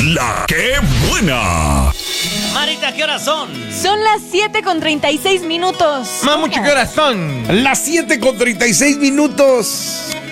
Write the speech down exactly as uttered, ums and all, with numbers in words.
La que buena. Marita, ¿qué horas son? Son las siete con treinta y seis minutos. Mamucho, ¿qué horas son? Las siete con treinta y seis minutos.